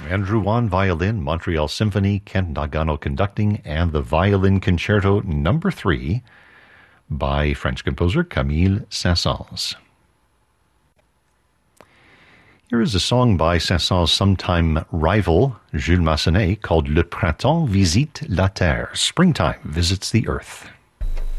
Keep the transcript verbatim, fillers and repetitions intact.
Andrew Wan, violin, Montreal Symphony, Kent Nagano conducting, and the Violin Concerto Number Three by French composer Camille Saint-Saëns. Here is a song by Saint-Saëns' sometime rival, Jules Massenet, called Le Printemps visite la Terre. Springtime visits the Earth.